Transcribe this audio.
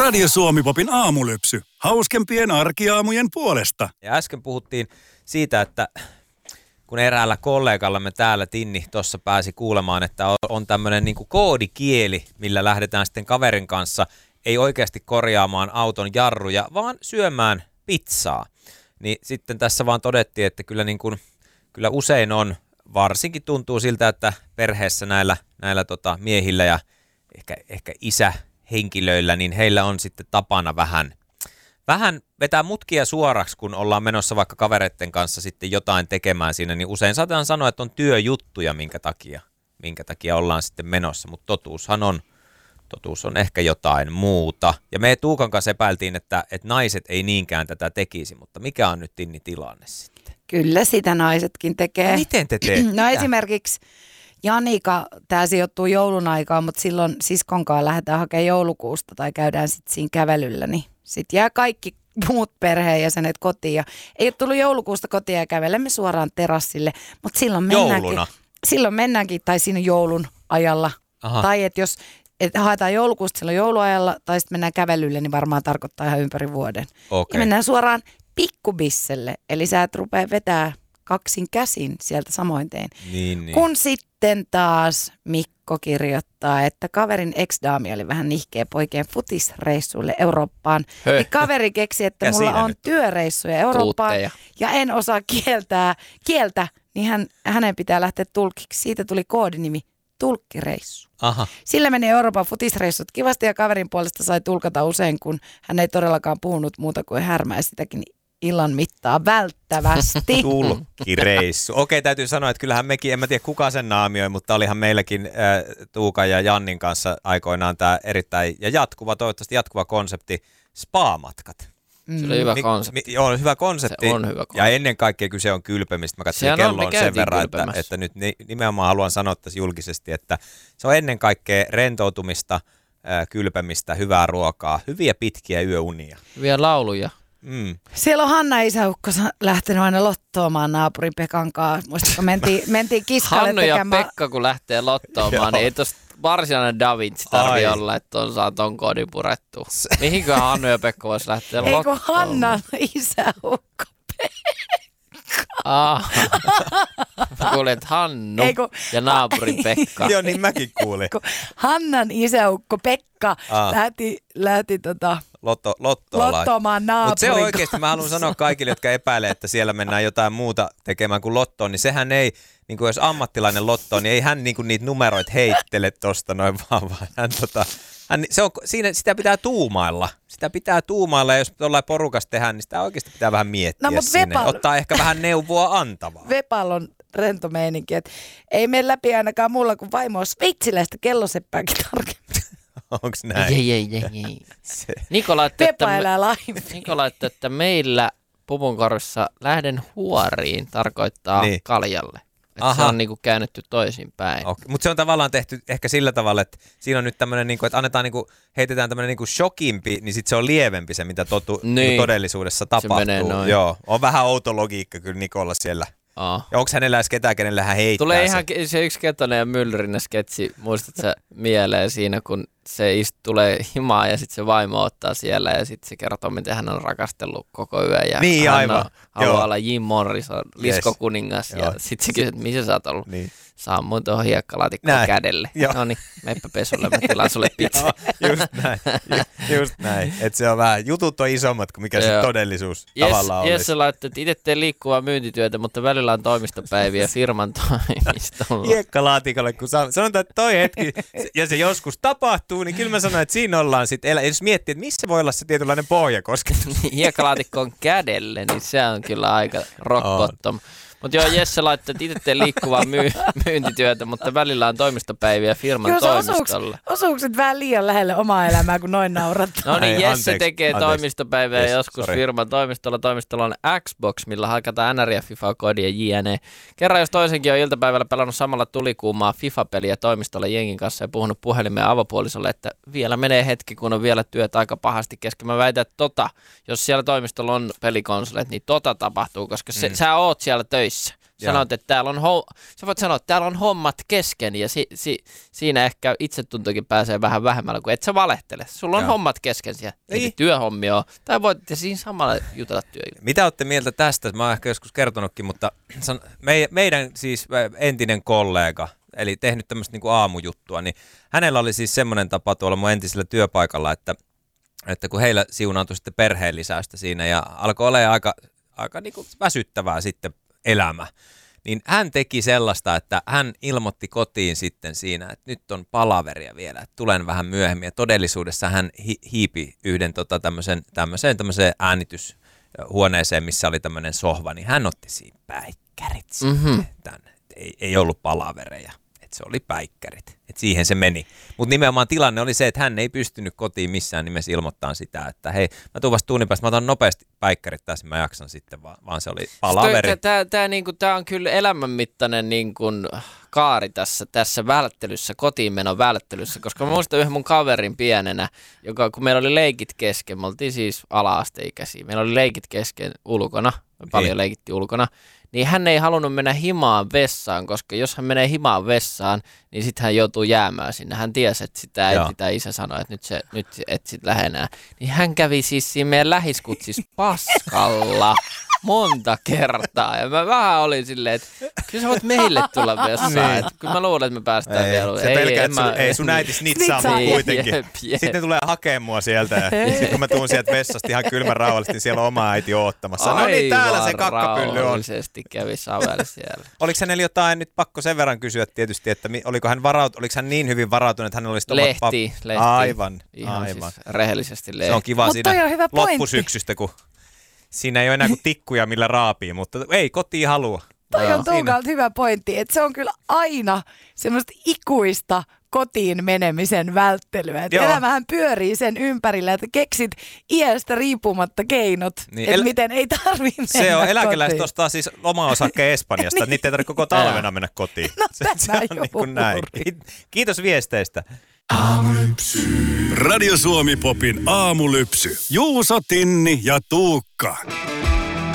Radio Suomi-popin aamulypsy. Hauskempien arkiaamujen puolesta. Ja äsken puhuttiin siitä, että kun eräällä kollegallamme täällä Tinni tuossa pääsi kuulemaan, että on tämmöinen niin kuin koodikieli, millä lähdetään sitten kaverin kanssa ei oikeasti korjaamaan auton jarruja, vaan syömään pizzaa. Niin sitten tässä vaan todettiin, että kyllä usein on, varsinkin tuntuu siltä, että perheessä näillä miehillä ja ehkä isähenkilöillä, niin heillä on sitten tapana vähän vetää mutkia suoraksi, kun ollaan menossa vaikka kavereiden kanssa sitten jotain tekemään siinä, niin usein saatetaan sanoa, että on työjuttuja, minkä takia ollaan sitten menossa, mutta totuus on ehkä jotain muuta. Ja me Tuukan kanssa epäiltiin, että naiset ei niinkään tätä tekisi, mutta mikä on nyt Tinni tilanne sitten? Kyllä sitä naisetkin tekee. Miten te teette? No esimerkiksi Janika, tämä sijoittuu joulun aikaan, mutta silloin siskonkaan lähdetään hakemaan joulukuusta tai käydään sitten siinä kävelyllä, niin sitten jää kaikki muut perheenjäsenet kotiin ja ei ole tullut joulukuusta kotiin ja kävelemme suoraan terassille, mutta silloin mennäänkin tai siinä joulun ajalla. Aha. Tai että jos haetaan joulukuusta silloin jouluajalla tai sitten mennään kävelylle, niin varmaan tarkoittaa ihan ympäri vuoden. Okay. Ja mennään suoraan pikkubisselle, eli sä et rupea vetää kaksin käsin sieltä samoin tein. Niin. Kun sitten taas Mikko kirjoittaa, että kaverin ex-daami oli vähän nihkeä poikien futisreissuille Eurooppaan. Niin kaveri keksi, että mulla on työreissuja Eurooppaan ja en osaa kieltä, niin hänen pitää lähteä tulkiksi. Siitä tuli koodinimi tulkkireissu. Aha. Sillä meni Euroopan futisreissut kivasti ja kaverin puolesta sai tulkata usein, kun hän ei todellakaan puhunut muuta kuin härmää sitäkin illan mittaa välttävästi. Tulkkireissu. Okei, täytyy sanoa, että kyllähän mekin, en mä tiedä kuka sen naamioi, mutta olihan meilläkin Tuukan ja Jannin kanssa aikoinaan tämä erittäin ja toivottavasti jatkuva konsepti, spa-matkat. Se oli hyvä konsepti. Joo, hyvä konsepti. Se on hyvä konsepti. Ja ennen kaikkea kyse on kylpemistä. Mä katsoin kelloon sen verran, että nyt nimenomaan haluan sanoa tässä julkisesti, että se on ennen kaikkea rentoutumista, kylpemistä, hyvää ruokaa, hyviä pitkiä yöunia. Hyviä lauluja. Siellä on Hanna isäukko lähtenyt aina lottoamaan naapurin Pekan kanssa. Muistatko, mentiin kiskalle Hannu tekemään. ja Pekka kun lähtee lottoamaan, niin ei tosta varsinainen Da Vinci tarvitse olla, että saa ton koodin purettua. Mihinkö Hannu ja Pekka vois lähteä lottoamaan? Eikö Hannan isäukko Mä kuulin, että Hannu ja naapurin Pekka. Joo, niin mäkin kuulin. Hannan isäukko Pekka lähti lottoomaan naapurin. Mutta se oikeasti, mä haluan sanoa kaikille, jotka epäilee, että siellä mennään jotain muuta tekemään kuin lottoon, niin sehän ei, niin kuin jos ammattilainen lottoo, niin ei hän niin kuin niitä numeroita heittele tosta noin vaan sitä pitää tuumailla. Sitä pitää tuumailla ja jos jollain porukassa tehdään, niin sitä oikeasti pitää vähän miettiä sinne. Ottaa ehkä vähän neuvoa antavaa. Vepal on rento meininki, että ei mene läpi ainakaan mulla kuin vaimo on sveitsiläistä kelloseppääkin tarkemmin. Onks näin? Ei. Niko laittoi, että meillä pupunkorvissa lähden huoriin tarkoittaa kaljalle. Että se on niinku käännetty toisinpäin. Okay. Mutta se on tavallaan tehty ehkä sillä tavalla, että siinä on nyt tämmöinen, niinku, että annetaan heitetään tämmöinen niinku shokimpi, niin sitten se on lievempi se, mitä todellisuudessa tapahtuu. Se menee noin. Joo, on vähän outo logiikka kyllä Nikolla siellä. Ja onko hänellä edes ketään, kenelle hän heittää tulee ihan se yksi Ketonen ja Myllyrinen sketsi, muistatko sä mieleen siinä, kun se tulee himaan ja sitten se vaimo ottaa siellä ja sitten se kertoo, miten hän on rakastellut koko yön ja niin, hän aivan. haluaa olla Jim Morrison, liskokuningas ja sitten se kysyy, että missä sä oot ollut? Niin. Saamuin tuohon hiekkalaatikkoon kädelle. No niin, meppä pesulle, mä tilaan sulle pizza. Just näin. Että se on vähän, jutut on isommat kuin mikä se todellisuus tavallaan olisi. Jesse laittoi, että itse teen liikkuvaa myyntityötä, mutta välillä on toimistopäiviä firman toimistolla. Hiekkalaatikolle, kun sanotaan, että toi hetki, ja se joskus tapahtuu, niin kyllä mä sanon, että siinä ollaan sitten, jos miettii, että missä voi olla se tietynlainen pohjakosketus. Hiekkalaatikkoon kädelle, niin se on kyllä aika rock bottom. Mutta joo, Jesse laittoi, että itse teen liikkuvaa myyntityötä, mutta välillä on toimistopäiviä firman toimistolla. Osuukset vähän liian lähelle omaa elämää, kun noin naurattaa. No niin, Jesse tekee toimistopäivää joskus firman toimistolla. Toimistolla on Xbox, millä hakataan NR ja FIFA-koodi ja JNE. Kerran jos toisenkin on iltapäivällä pelannut samalla tulikuumaa FIFA-peliä toimistolla jengin kanssa ja puhunut puhelimeen avopuolisolle, että vielä menee hetki, kun on vielä työt aika pahasti kesken. Mä väitän, että jos siellä toimistolla on pelikonsoleet, niin tapahtuu, koska sä oot siellä töissä. Sanoit, että sä voit sanoa, että täällä on hommat kesken ja siinä ehkä itsetuntokin pääsee vähän vähemmällä, kun et sä valehtele. Sulla on hommat kesken siellä, ei työhommia ole. Tai voitte siinä samalla jutella työjuttuja. Mitä olette mieltä tästä? Mä oon ehkä joskus kertonutkin, mutta meidän siis entinen kollega, eli tehnyt tämmöistä niinku aamujuttua, niin hänellä oli siis semmoinen tapa tuolla mun entisellä työpaikalla, että kun heillä siunaantui sitten perheen lisäystä siinä ja alkoi olemaan aika niinku väsyttävää sitten elämä, niin hän teki sellaista, että hän ilmoitti kotiin sitten siinä, että nyt on palaveria vielä, että tulen vähän myöhemmin. Ja todellisuudessa hän hiipi yhden tämmöiseen äänityshuoneeseen, missä oli tämmöinen sohva, niin hän otti siinä päikkärit sitten tänne. Ei ollut palavereja. Se oli päikkärit. Et siihen se meni. Mutta nimenomaan tilanne oli se, että hän ei pystynyt kotiin missään nimessä ilmoittamaan sitä, että hei, mä tuun vasta tunnin päästä, mä otan nopeasti päikkärit tässä, mä jaksan sitten, vaan se oli palaveri. Tämä on kyllä elämänmittainen kaari tässä välttelyssä, kotiinmenon välttelyssä, koska mä muistan yhden mun kaverin pienenä, kun meillä oli leikit kesken, me oltiin siis ala-asteikäisiä, meillä oli leikit kesken ulkona, paljon leikittiin ulkona, niin hän ei halunnut mennä himaan vessaan, koska jos hän menee himaan vessaan, niin sitten hän joutuu jäämään sinne. Hän tiesi, että sitä äiti tai isä sanoi, että nyt et sit lähde enää. Niin hän kävi siis siinä meidän lähiskutsis paskalla monta kertaa. Ja mä vähän olin silleen, että kyllä sä voit meille tulla vessaan. Niin. Kyllä mä luulen, että me päästään vielä. Se ei sun äiti snitsaa mut kuitenkin. Jep. Sitten ne tulee hakemaan mua sieltä. Ja sitten kun mä tuun sieltä vessasta ihan kylmän rauhallisesti, niin siellä on oma äiti oottamassa. No niin, täällä se kakkapylly on. Kävi Savel siellä. Oliko hänellä jotain, nyt pakko sen verran kysyä tietysti, että oliko hän niin hyvin varautunut, että hän olisi Lehti. Aivan. Siis rehellisesti lehti. Se on kiva siinä loppusyksystä, kun siinä ei ole enää kuin tikkuja, millä raapii, mutta ei kotiin halua. Toi on Tuukalta hyvä pointti, että se on kyllä aina semmoista ikuista kotiin menemisen välttelyä. Että elämähän pyörii sen ympärillä, että keksit iästä riippumatta keinot, niin, että miten ei tarvitse mennä se on, eläkeläiset ostaa siis loma-osakkeen Espanjasta, niin. Niitä ei tarvitse koko talvena mennä kotiin. No, se on niin kuin näin. Kiitos viesteistä. Aamulypsy. Radio Suomi Popin aamulypsy. Juuso, Tinni ja Tuukka.